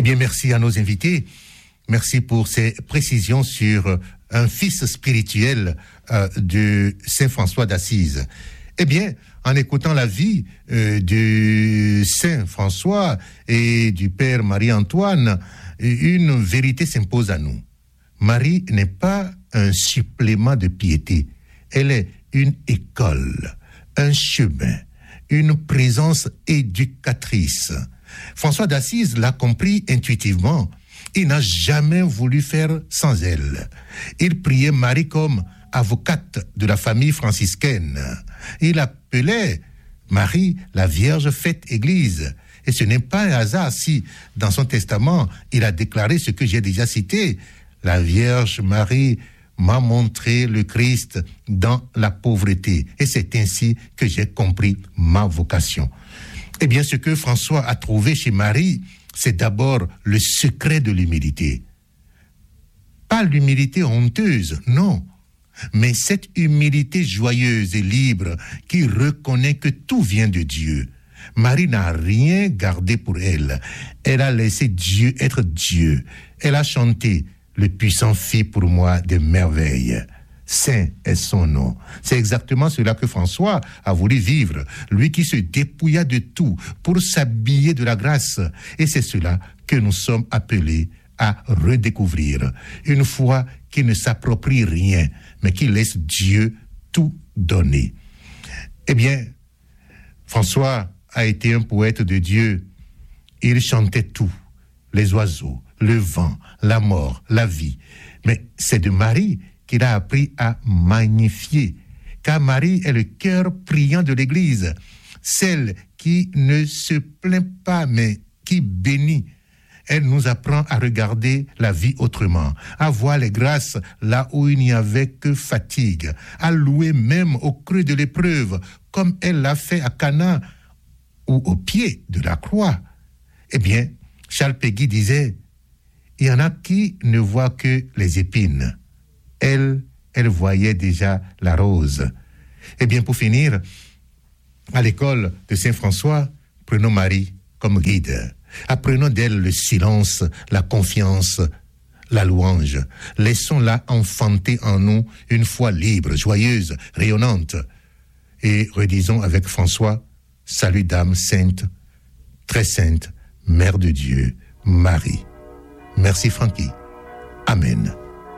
bien, merci à nos invités. Merci pour ces précisions sur un fils spirituel de Saint François d'Assise. Eh bien, en écoutant la vie de Saint François et du Père Marie-Antoine, une vérité s'impose à nous. Marie n'est pas un supplément de piété. Elle est une école, un chemin, une présence éducatrice. François d'Assise l'a compris intuitivement. Il n'a jamais voulu faire sans elle. Il priait Marie comme avocate de la famille franciscaine. Il appelait Marie la Vierge faite Église. Et ce n'est pas un hasard si, dans son testament, il a déclaré ce que j'ai déjà cité. La Vierge Marie m'a montré le Christ dans la pauvreté. Et c'est ainsi que j'ai compris ma vocation. Eh bien, ce que François a trouvé chez Marie, c'est d'abord le secret de l'humilité. Pas l'humilité honteuse, non. Mais cette humilité joyeuse et libre qui reconnaît que tout vient de Dieu. Marie n'a rien gardé pour elle. Elle a laissé Dieu être Dieu. Elle a chanté « Le puissant fit pour moi des merveilles ». Saint est son nom. C'est exactement cela que François a voulu vivre, lui qui se dépouilla de tout pour s'habiller de la grâce. Et c'est cela que nous sommes appelés à redécouvrir. Une foi qui ne s'approprie rien, mais qui laisse Dieu tout donner. Eh bien, François a été un poète de Dieu. Il chantait tout, les oiseaux, le vent, la mort, la vie. Mais c'est de Marie qu'il a appris à magnifier, car Marie est le cœur priant de l'Église, celle qui ne se plaint pas, mais qui bénit. Elle nous apprend à regarder la vie autrement, à voir les grâces là où il n'y avait que fatigue, à louer même au creux de l'épreuve, comme elle l'a fait à Cana ou au pied de la croix. Eh bien, Charles Péguy disait, il y en a qui ne voient que les épines. Elle voyait déjà la rose. Eh bien, pour finir, à l'école de Saint-François, prenons Marie comme guide. Apprenons d'elle le silence, la confiance, la louange. Laissons-la enfanter en nous une foi libre, joyeuse, rayonnante. Et redisons avec François, salut dame sainte, très sainte, Mère de Dieu, Marie. Merci Francky. Amen.